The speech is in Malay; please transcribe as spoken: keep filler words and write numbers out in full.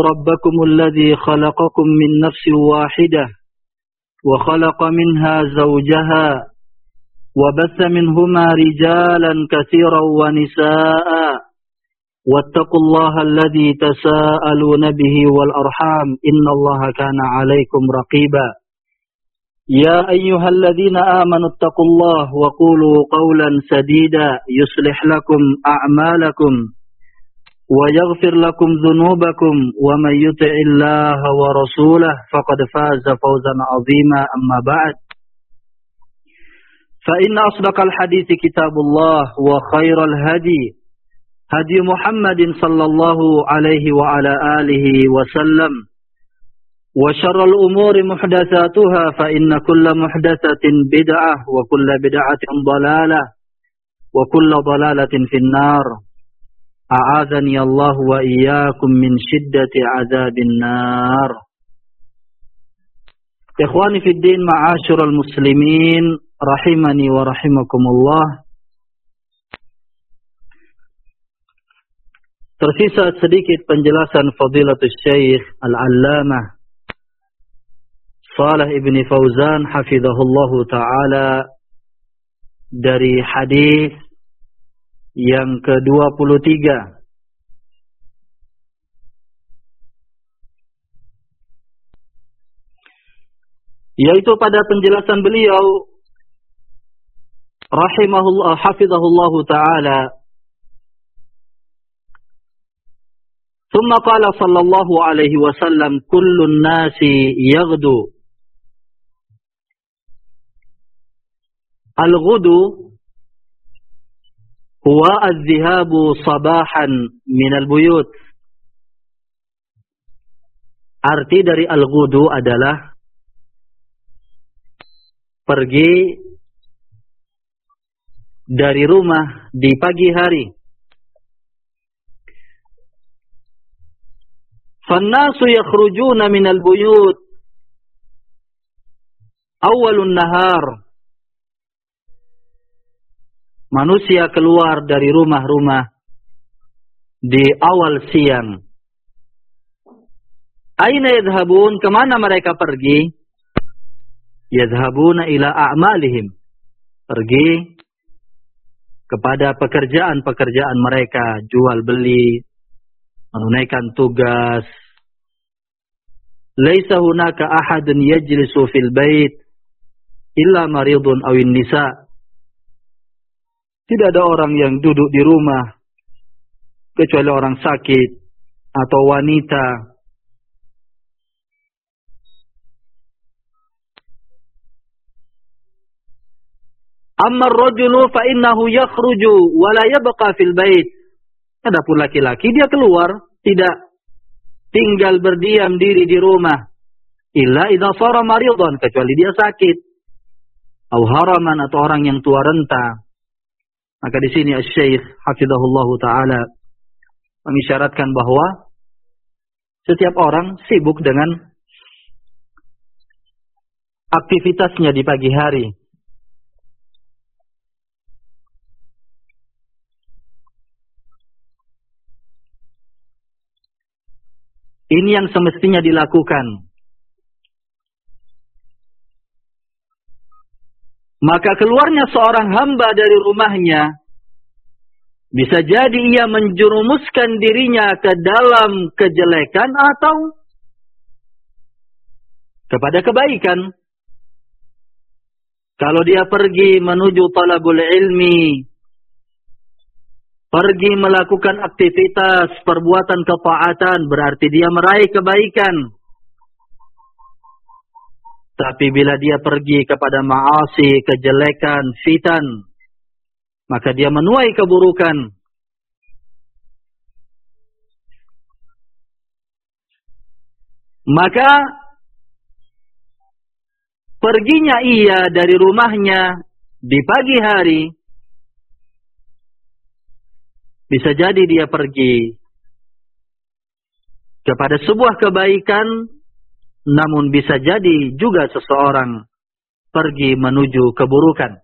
ربكم الذي خلقكم من نفس واحدة وخلق منها زوجها وبث منهما رجالا كثيرا ونساء واتقوا الله الذي تساءلون به والأرحام إن الله كان عليكم رقيبا يا أيها الذين آمنوا اتقوا الله وقولوا قولا سديدا يصلح لكم أعمالكم ويغفر لكم ذنوبكم ومن يطع الله ورسوله فقد فاز فوزا عظيما أما بعد فإن أصدق الحديث كتاب الله وخير الهدي هدي محمد صلى الله عليه وعلى آله وسلم وشر الأمور محدثاتها فإن كل محدثة بدعة وكل بدعة ضلالة وكل ضلالة في النار أعاذني الله وإياكم من شدة عذاب النار. إخواني في الدين معاشر المسلمين rahimani wa rahimakumullah. Tersisa sedikit penjelasan Fadilatul Syekh Al-Allamah Shalih ibn Fauzan hafizahullahu ta'ala dari hadis yang ke dua puluh tiga. Yaitu pada penjelasan beliau rahimahullah hafizahullahu ta'ala, thumma qala sallallahu alaihi wasallam kullun nasi yaghdu. Al-ghudu huwa az-zihabu sabahan min al-buyut. Arti dari al-ghudu adalah pergi dari rumah di pagi hari. Fannasu yakhrujuna min al-buyut awalun nahar. Manusia keluar dari rumah-rumah di awal siang. Aina yadhhabun? Kemana mereka pergi? Yadhhabuna ila a'malihim. Pergi kepada pekerjaan-pekerjaan mereka, jual beli, menunaikan tugas. Laisa hunaka ahadun yajlisu fil bait illa maridun awin nisa. Tidak ada orang yang duduk di rumah kecuali orang sakit atau wanita. Amma ar-rajulu fa innahu yakhruju wa la yabqa fil bait. Adapun laki-laki dia keluar, tidak tinggal berdiam diri di rumah. Illa idza sara maridan, kecuali dia sakit. Atau haraman, atau orang yang tua renta. Maka di sini Asy-Syaikh hafizahullahu taala mengisyaratkan bahwa setiap orang sibuk dengan aktivitasnya di pagi hari. Ini yang semestinya dilakukan. Maka keluarnya seorang hamba dari rumahnya, bisa jadi ia menjerumuskan dirinya ke dalam kejelekan atau kepada kebaikan. Kalau dia pergi menuju talabul ilmi, pergi melakukan aktivitas perbuatan ketaatan, berarti dia meraih kebaikan. Tapi bila dia pergi kepada ma'asi, kejelekan, fitan, maka dia menuai keburukan. Maka perginya ia dari rumahnya di pagi hari, bisa jadi dia pergi kepada sebuah kebaikan, namun bisa jadi juga seseorang pergi menuju keburukan.